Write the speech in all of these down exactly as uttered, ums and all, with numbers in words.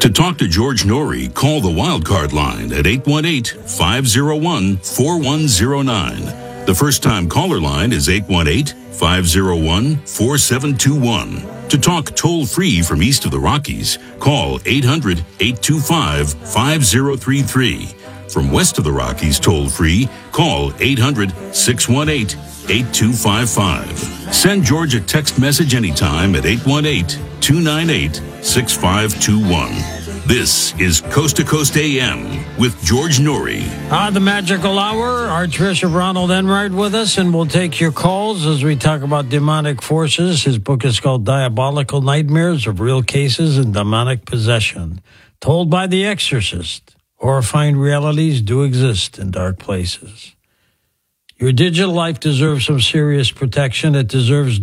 To talk to George Norrie, call the Wildcard line at eight one eight, five oh one, four one oh nine. The first-time caller line is eight one eight, five oh one, four seven two one. To talk toll-free from east of the Rockies, call eight hundred, eight two five, five oh three three. From west of the Rockies toll-free, call eight hundred, six one eight, eight two five five. Send George a text message anytime at eight one eight, two nine eight, six five two one. This is Coast to Coast A M with George Norrie. Ah, the magical hour. Archbishop Ronald Enright with us, and we'll take your calls as we talk about demonic forces. His book is called Diabolical Nightmares of Real Cases and Demonic Possession. Told by the Exorcist, horrifying realities do exist in dark places. Your digital life deserves some serious protection. It deserves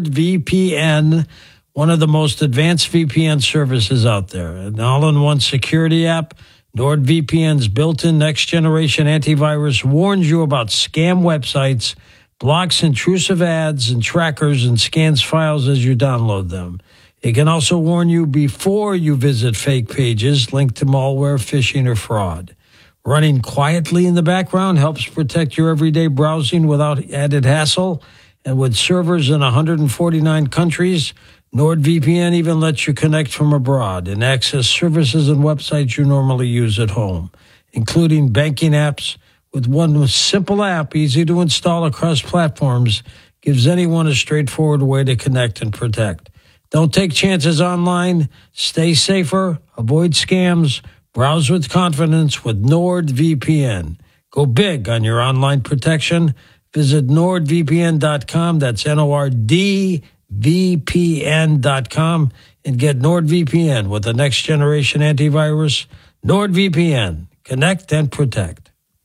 NordVPN, one of the most advanced V P N services out there. An all-in-one security app, NordVPN's built-in next-generation antivirus warns you about scam websites, blocks intrusive ads and trackers, and scans files as you download them. It can also warn you before you visit fake pages linked to malware, phishing, or fraud. Running quietly in the background helps protect your everyday browsing without added hassle. And with servers in one hundred forty-nine countries, NordVPN even lets you connect from abroad and access services and websites you normally use at home, including banking apps. With one simple app, easy to install across platforms, gives anyone a straightforward way to connect and protect. Don't take chances online. Stay safer. Avoid scams. Browse with confidence with NordVPN. Go big on your online protection. Visit nord v p n dot com. That's N O R D V P N dot com. And get NordVPN with the next generation antivirus. NordVPN. Connect and protect.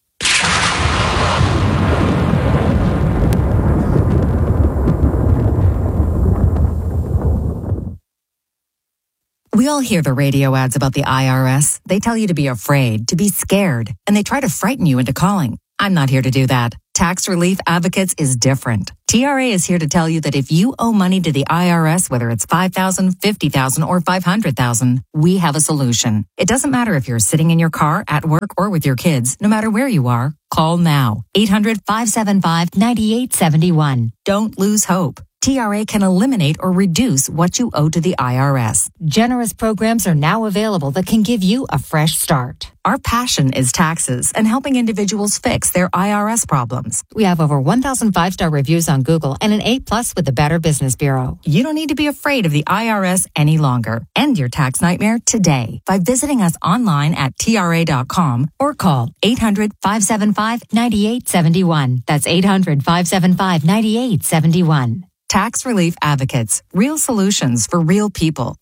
We all hear the radio ads about the I R S. They tell you to be afraid, to be scared, and they try to frighten you into calling. I'm not here to do that. Tax Relief Advocates is different. T R A is here to tell you that if you owe money to the I R S, whether it's five thousand dollars, fifty thousand dollars, or five hundred thousand dollars, we have a solution. It doesn't matter if you're sitting in your car, at work, or with your kids. No matter where you are, call now. eight hundred, five seven five, nine eight seven one. Don't lose hope. T R A can eliminate or reduce what you owe to the I R S. Generous programs are now available that can give you a fresh start. Our passion is taxes and helping individuals fix their I R S problems. We have over one thousand five-star reviews on Google and an A plus with the Better Business Bureau. You don't need to be afraid of the I R S any longer. End your tax nightmare today by visiting us online at T R A dot com or call eight hundred, five seven five, nine eight seven one. That's eight hundred, five seven five, nine eight seven one. Tax Relief Advocates. Real solutions for real people.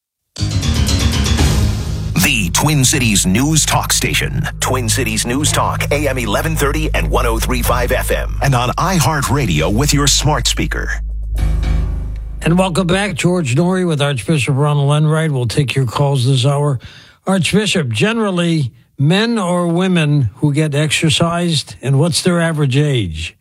The Twin Cities News Talk Station. Twin Cities News Talk, A M eleven thirty and one oh three point five F M. And on iHeartRadio with your smart speaker. And welcome back. George Norrie with Archbishop Ronald Enright. We'll take your calls this hour. Archbishop, generally, men or women who get exorcised, and what's their average age?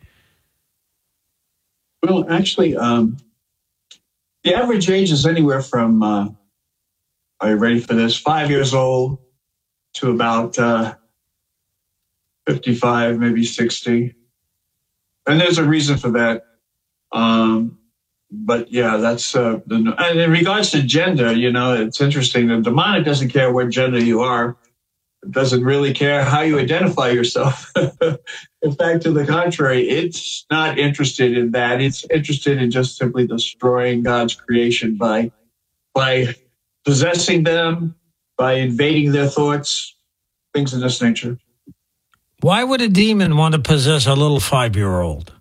Well, actually, um, the average age is anywhere from, uh, are you ready for this? Five years old to about uh, fifty-five, maybe sixty. And there's a reason for that. Um, but yeah, that's, uh, the, and in regards to gender, you know, it's interesting. The demonic doesn't care what gender you are. It doesn't really care how you identify yourself. In fact, to the contrary, it's not interested in that. It's interested in just simply destroying God's creation by, by possessing them, by invading their thoughts, things of this nature. Why would a demon want to possess a little five-year-old?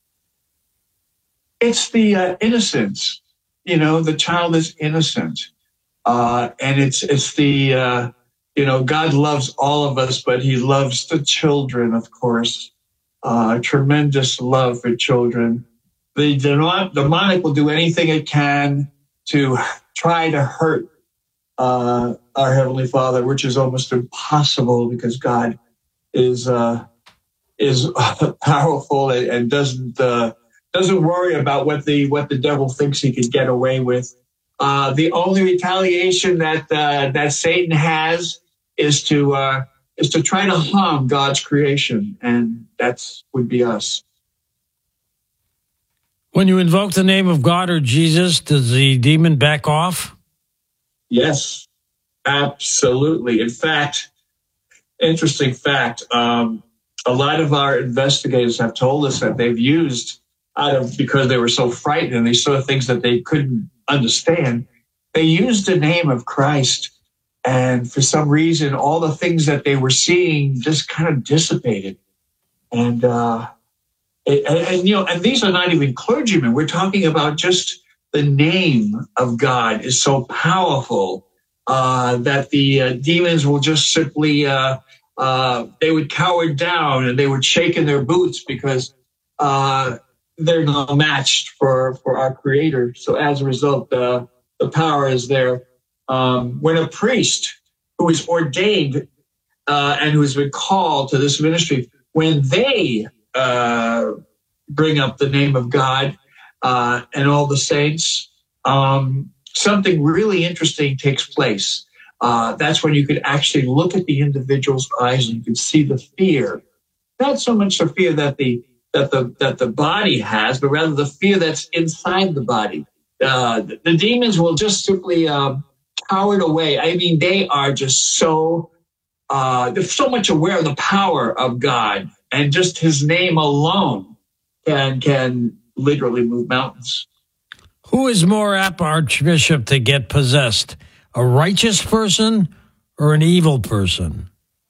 It's the uh, innocence. You know, the child is innocent. Uh, and it's, it's the, uh, you know, God loves all of us, but he loves the children, of course. Uh, tremendous love for children. The demonic will do anything it can to try to hurt uh, our Heavenly Father, which is almost impossible because God is uh, is powerful and, and doesn't uh, doesn't worry about what the what the devil thinks he could get away with. Uh, the only retaliation that uh, that Satan has is to uh, is to try to harm God's creation, and that's would be us. When you invoke the name of God or Jesus, does the demon back off? Yes, absolutely. In fact, interesting fact, um, a lot of our investigators have told us that they've used, out of because they were so frightened and they saw things that they couldn't understand, they used the name of Christ. And for some reason, all the things that they were seeing just kind of dissipated. And, uh, and, and, you know, and these are not even clergymen. We're talking about just the name of God is so powerful uh, that the uh, demons will just simply, uh, uh, they would cower down and they would shake in their boots because uh, they're not matched for, for our Creator. So as a result, uh, the power is there. Um, when a priest who is ordained uh, and who has been called to this ministry, when they uh, bring up the name of God uh, and all the saints, um, something really interesting takes place. Uh, that's when you could actually look at the individual's eyes and you could see the fear, not so much the fear that the that the that the body has, but rather the fear that's inside the body. Uh, the, the demons will just simply uh, cower away. I mean, they are just so uh, they're so much aware of the power of God, and just His name alone can can literally move mountains. Who is more apt, Archbishop, to get possessed? A righteous person or an evil person?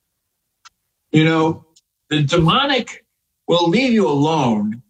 You know, the demonic will leave you alone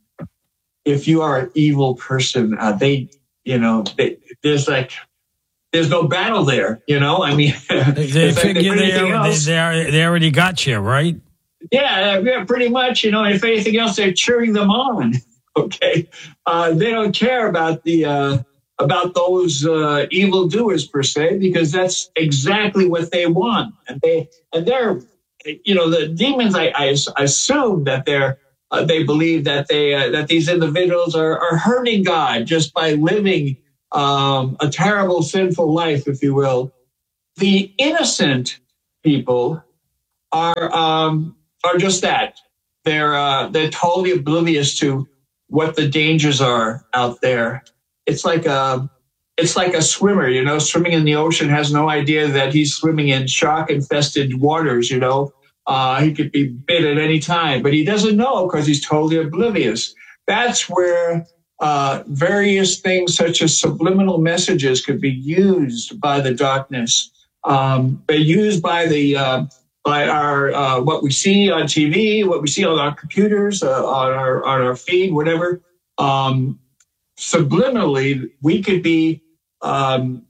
if you are an evil person. Uh, they, you know, they, there's like, there's no battle there, you know? I mean, they, they figure like they, are, else, they, are, they already got you, right? Yeah, yeah, pretty much, you know, if anything else, they're cheering them on, okay? Uh, they don't care about the, uh, about those uh, evildoers per se, because that's exactly what they want. And they, and they're, you know, the demons, I, I, I assume that they're, uh, they believe that they, uh, that these individuals are, are hurting God just by living um, a terrible, sinful life, if you will. The innocent people are, um, are just that. They're, uh, they're totally oblivious to what the dangers are out there. It's like a, it's like a swimmer, you know, swimming in the ocean has no idea that he's swimming in shark-infested waters, you know. Uh, he could be bit at any time, but he doesn't know because he's totally oblivious. That's where uh, various things such as subliminal messages could be used by the darkness. Um, they're used by the uh, by our uh, what we see on T V, what we see on our computers, uh, on our on our feed, whatever. Um, Subliminally, we could be um,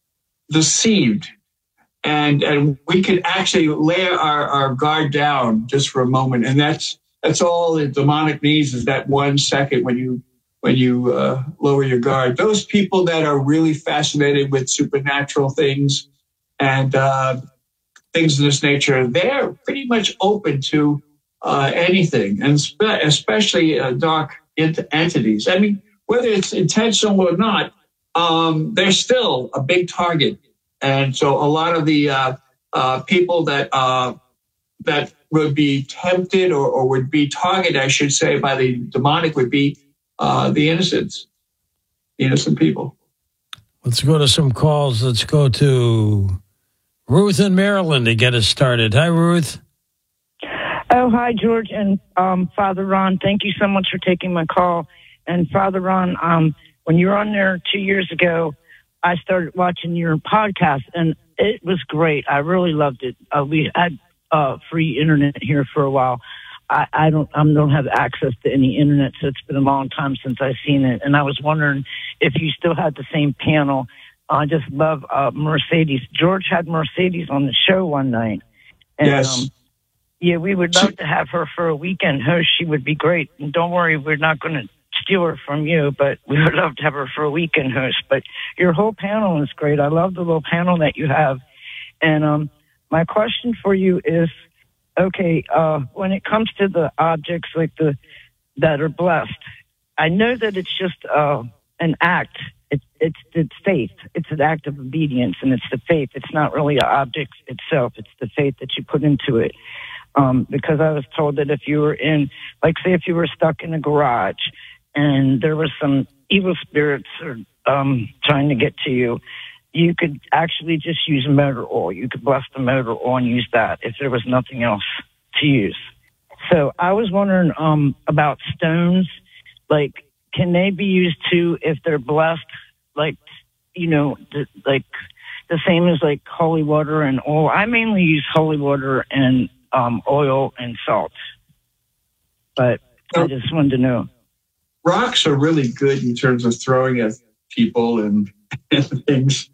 deceived, and and we could actually lay our, our guard down just for a moment, and that's that's all the demonic needs is that one second when you when you uh, lower your guard. Those people that are really fascinated with supernatural things and uh, things of this nature, they're pretty much open to uh, anything, and spe- especially uh, dark ent- entities. I mean, whether it's intentional or not, um, they're still a big target. And so a lot of the uh, uh, people that uh, that would be tempted or, or would be targeted, I should say, by the demonic would be uh, the innocents, the innocent people. Let's go to some calls. Let's go to Ruth in Maryland to get us started. Hi, Ruth. Oh, hi, George and um, Father Ron. Thank you so much for taking my call. And Father Ron, um, when you were on there two years ago, I started watching your podcast, and it was great. I really loved it. Uh, we had uh, free internet here for a while. I, I don't, I don't have access to any internet, so it's been a long time since I've seen it. And I was wondering if you still had the same panel. I just love uh, Mercedes. George had Mercedes on the show one night. And, yes. Um, yeah, we would love to have her for a weekend host. She would be great. And don't worry, we're not going to steal her from you, but we would love to have her for a weekend host. But your whole panel is great. I love the little panel that you have. And um, my question for you is, okay, uh, when it comes to the objects like the that are blessed, I know that it's just uh, an act. It, it's it's faith. It's an act of obedience, and it's the faith. It's not really an object itself. It's the faith that you put into it. Um, because I was told that if you were in, like, say, if you were stuck in a garage and there was some evil spirits or, um, trying to get to you, you could actually just use motor oil. You could bless the motor oil and use that if there was nothing else to use. So I was wondering um, about stones. Like, can they be used too if they're blessed? Like, you know, the, like the same as like holy water and oil. I mainly use holy water and um, oil and salt. But I just wanted to know. Rocks are really good in terms of throwing at people and, and things.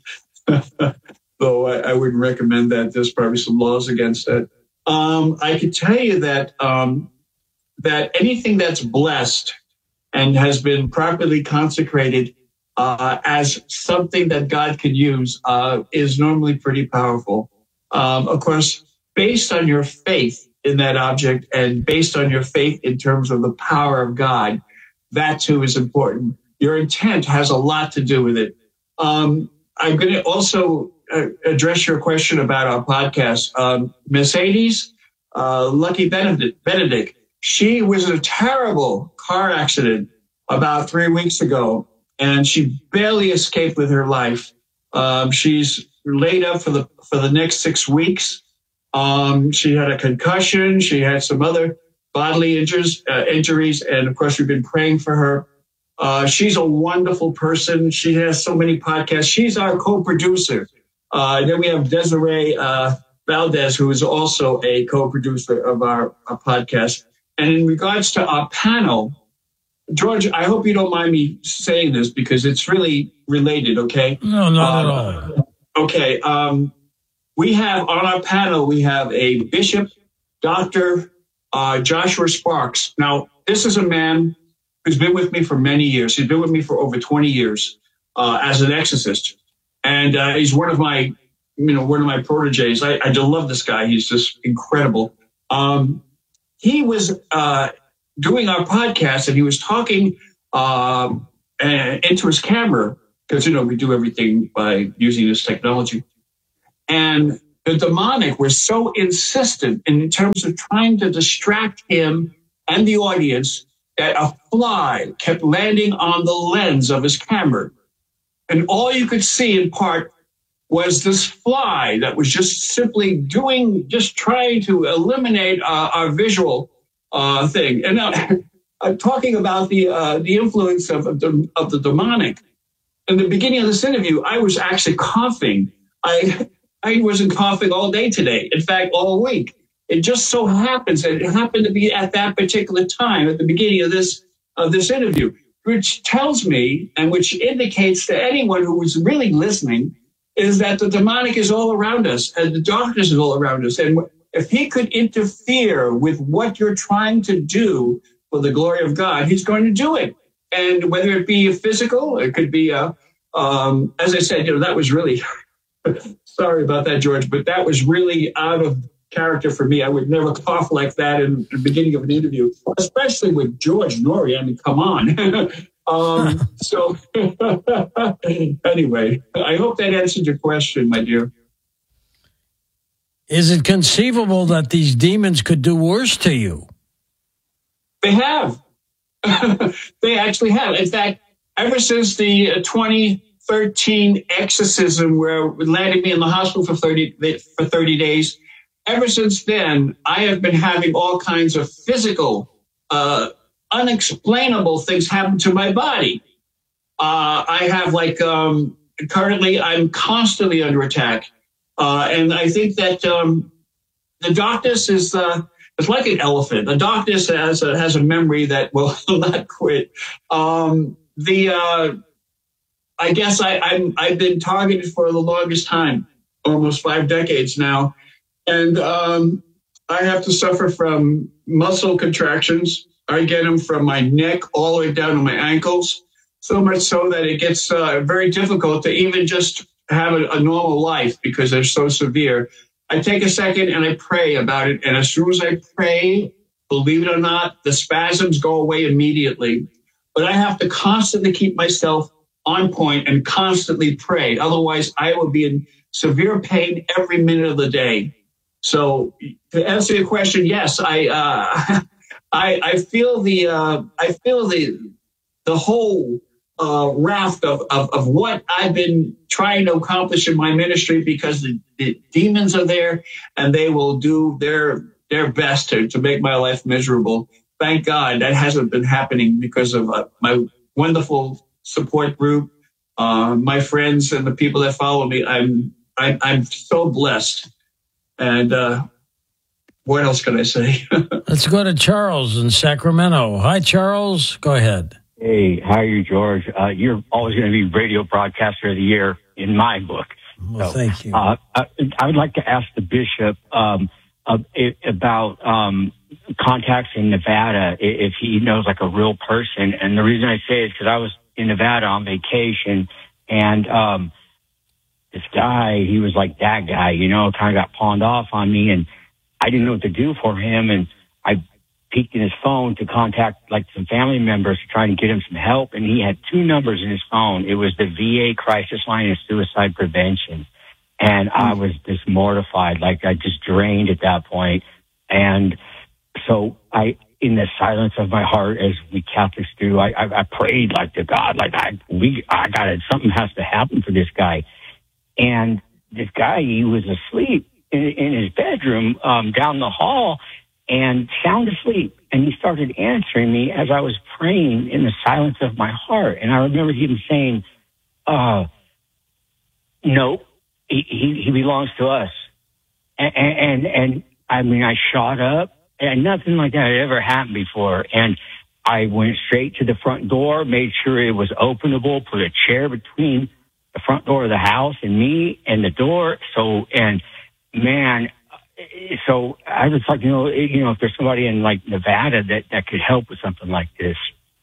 Though I, I wouldn't recommend that. There's probably some laws against that. Um, I could tell you that um, that anything that's blessed and has been properly consecrated uh, as something that God could use uh, is normally pretty powerful. Um, of course, based on your faith in that object and based on your faith in terms of the power of God, that too is important. Your intent has a lot to do with it. Um, I'm going to also uh, address your question about our podcast. Um, Mercedes, uh, Lucky Benedict, Benedict, she was in a terrible car accident about three weeks ago, and she barely escaped with her life. Um, she's laid up for the for the next six weeks. Um, she had a concussion. She had some other bodily injuries, uh, injuries, and of course, we've been praying for her. Uh, she's a wonderful person. She has so many podcasts. She's our co-producer. Uh, then we have Desiree uh, Valdez, who is also a co-producer of our, our podcast. And in regards to our panel, George, I hope you don't mind me saying this because it's really related, okay? No, not uh, at all. Okay. Um, we have on our panel, we have a Bishop, Doctor uh, Joshua Sparks. Now, this is a man who's been with me for many years. He's been with me for over twenty years uh, as an exorcist. And uh, he's one of my, you know, one of my proteges. I, I just love this guy. He's just incredible. Um, he was uh, doing our podcast and he was talking uh, into his camera because, you know, we do everything by using this technology. And the demonic was so insistent in terms of trying to distract him and the audience that a fly kept landing on the lens of his camera. And all you could see in part was this fly that was just simply doing, just trying to eliminate uh, our visual uh, thing. And now I'm talking about the uh, the influence of, of, the, of the demonic. In the beginning of this interview, I was actually coughing. I I wasn't coughing all day today. In fact, all week. It just so happens that it happened to be at that particular time, at the beginning of this of this interview, which tells me and which indicates to anyone who was really listening is that the demonic is all around us and the darkness is all around us. And if he could interfere with what you're trying to do for the glory of God, he's going to do it. And whether it be physical, it could be, a, um, as I said, you know, that was really, sorry about that, George, but that was really out of character for me. I would never cough like that in the beginning of an interview, especially with George Noory. I mean, come on. um, so anyway, I hope that answered your question, my dear. Is it conceivable that these demons could do worse to you? They have. They actually have. In fact, ever since the twenty thirteen exorcism where it landed me in the hospital for thirty for thirty days, ever since then, I have been having all kinds of physical, uh, unexplainable things happen to my body. Uh, I have like, um, currently I'm constantly under attack. Uh, and I think that um, the darkness is uh, it's like an elephant. The darkness has a, has a memory that will not quit. Um, the uh, I guess I, I'm, I've been targeted for the longest time, almost five decades now. And um, I have to suffer from muscle contractions. I get them from my neck all the way down to my ankles, so much so that it gets uh, very difficult to even just have a, a normal life because they're so severe. I take a second and I pray about it. And as soon as I pray, believe it or not, the spasms go away immediately. But I have to constantly keep myself on point and constantly pray. Otherwise, I would be in severe pain every minute of the day. So to answer your question, yes, I uh, I, I feel the uh, I feel the the whole uh, raft of, of of what I've been trying to accomplish in my ministry, because the, the demons are there and they will do their their best to, to make my life miserable. Thank God that hasn't been happening because of uh, my wonderful support group, uh, my friends, and the people that follow me. I'm I'm, I'm so blessed. And uh, what else can I say? Let's go to Charles in Sacramento. Hi, Charles. Go ahead. Hey, how are you, George? Uh, you're always going to be Radio Broadcaster of the Year in my book. Well, so, thank you. Uh, I, I would like to ask the bishop um, uh, it, about um, contacts in Nevada, if he knows like a real person. And the reason I say it is because I was in Nevada on vacation, and um, this guy, he was like that guy, you know, kind of got pawned off on me, and I didn't know what to do for him. And I peeked in his phone to contact like some family members to try and get him some help. And he had two numbers in his phone. It was the V A crisis line and suicide prevention. And I was just mortified. Like I just drained at that point. And so I, in the silence of my heart, as we Catholics do, I, I, I prayed like to God, like I, we, I got it. Something has to happen for this guy. And this guy, he was asleep in, in his bedroom um, down the hall and sound asleep. And he started answering me as I was praying in the silence of my heart. And I remember him saying, uh, no, he, he, he belongs to us. And, and, and I mean, I shot up, and nothing like that had ever happened before. And I went straight to the front door, made sure it was openable, put a chair between the front door of the house and me and the door. So, and man, so I was like, you know, you know, if there's somebody in like Nevada that, that could help with something like this.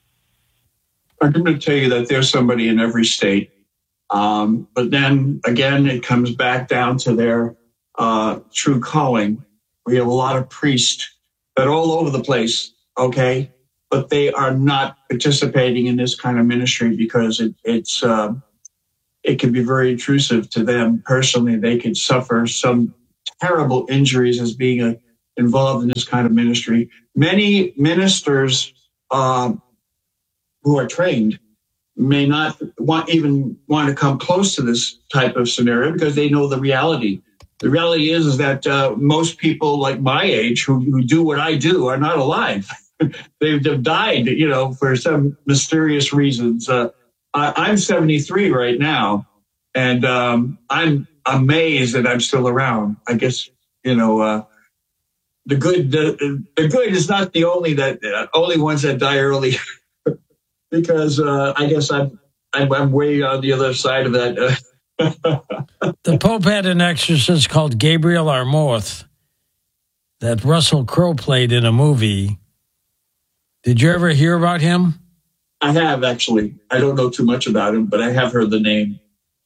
I'm going to tell you that there's somebody in every state. Um, but then again, it comes back down to their uh, true calling. We have a lot of priests that are all over the place. Okay. But they are not participating in this kind of ministry because it, it's, uh, it can be very intrusive to them personally. They could suffer some terrible injuries as being a, involved in this kind of ministry. Many ministers uh, who are trained may not want even want to come close to this type of scenario because they know the reality. The reality is, is that uh, most people like my age who, who do what I do are not alive. They've, they've died, you know, for some mysterious reasons. Uh, I, I'm seventy-three right now, and um, I'm amazed that I'm still around. I guess, you know, uh, the good, the, the good is not the only that uh, only ones that die early, because uh, I guess I'm, I'm I'm way on the other side of that. Uh, the Pope had an exorcist called Gabriel Armoth that Russell Crowe played in a movie. Did you ever hear about him? I have, actually. I don't know too much about him, but I have heard the name.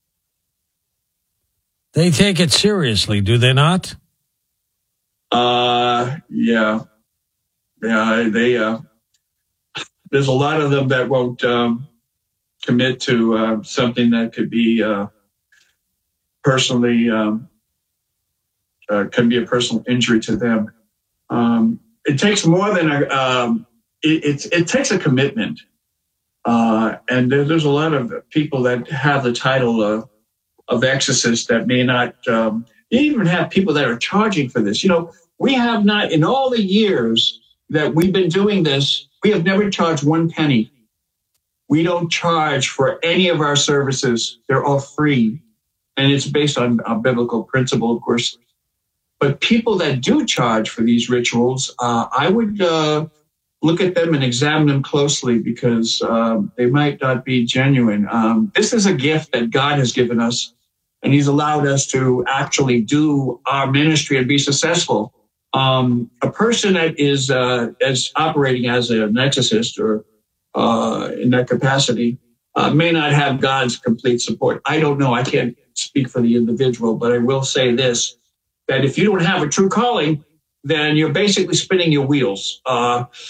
They take it seriously, do they not? Uh, yeah. Yeah, they, uh, there's a lot of them that won't um, commit to uh, something that could be uh, personally, um, uh, can be a personal injury to them. Um, it takes more than a, um, it, it, it takes a commitment. Uh, and there, there's a lot of people that have the title of, of exorcist that may not, um, you even have people that are charging for this. You know, we have not, in all the years that we've been doing this, we have never charged one penny. We don't charge for any of our services. They're all free. And it's based on a biblical principle, of course. But people that do charge for these rituals, uh, I would uh, look at them and examine them closely, because um, they might not be genuine. Um, this is a gift that God has given us, and he's allowed us to actually do our ministry and be successful. Um, a person that is, uh, is operating as an exorcist or uh, in that capacity uh, may not have God's complete support. I don't know. I can't speak for the individual, but I will say this, that if you don't have a true calling, then you're basically spinning your wheels. Uh,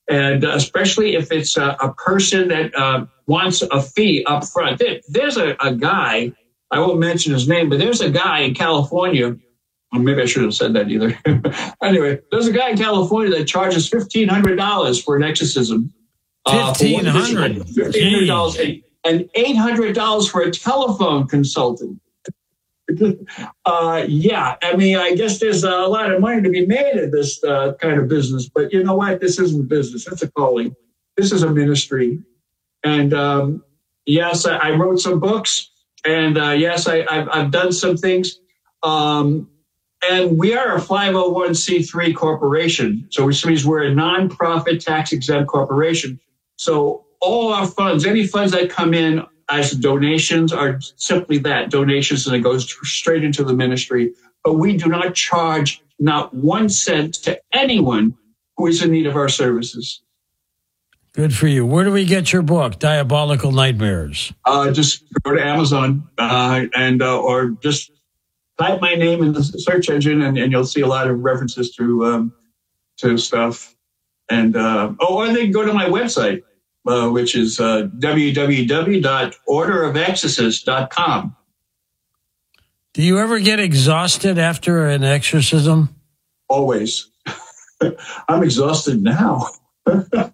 And especially if it's a, a person that uh, wants a fee up front. There, there's a, a guy, I won't mention his name, but there's a guy in California. Well, maybe I shouldn't have said that either. Anyway, there's a guy in California that charges fifteen hundred dollars for an exorcism. fifteen hundred dollars. Uh, fifteen hundred dollars and eight hundred dollars for a telephone consultant. Uh, yeah, I mean, I guess there's a lot of money to be made in this uh, kind of business, but you know what? This isn't business. It's a calling. This is a ministry. And um, yes, I, I wrote some books, and uh, yes, I, I've, I've done some things. Um, and we are a five oh one c three corporation, so which means we're a nonprofit tax-exempt corporation. So all our funds, any funds that come in as donations are simply that, donations, and it goes straight into the ministry. But we do not charge not one cent to anyone who is in need of our services. Good for you. Where do we get your book, Diabolical Nightmares? Uh, just go to Amazon uh, and uh, or just type my name in the search engine, and, and you'll see a lot of references to um, to stuff. And uh, oh, or they can go to my website. Uh, which is uh, w w w dot order of exorcists dot com. Do you ever get exhausted after an exorcism? Always. I'm exhausted now. But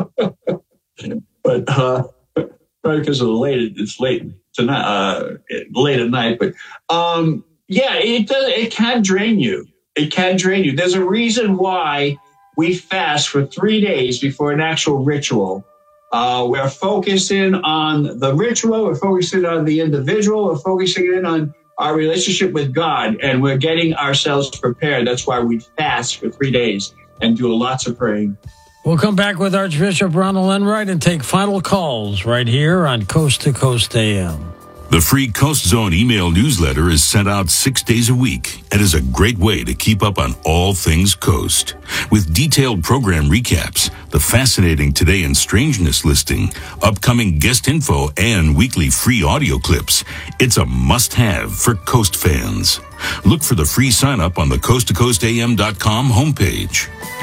uh, probably because of the late, it's late tonight, uh, late at night. But um, yeah, it does. It can drain you. It can drain you. There's a reason why we fast for three days before an actual ritual. Uh, we're focusing on the ritual. We're focusing on the individual. We're focusing in on our relationship with God, and we're getting ourselves prepared. That's why we fast for three days and do lots of praying. We'll come back with Archbishop Ronald Enright and take final calls right here on Coast to Coast A M. The free Coast Zone email newsletter is sent out six days a week and is a great way to keep up on all things Coast. With detailed program recaps, the fascinating Today in Strangeness listing, upcoming guest info, and weekly free audio clips, it's a must-have for Coast fans. Look for the free sign-up on the coast to coast a m dot com homepage.